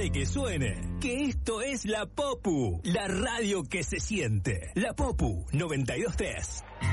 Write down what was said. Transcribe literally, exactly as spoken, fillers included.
Dale que suene, que esto es La Popu, la radio que se siente. La Popu noventa y dos tres.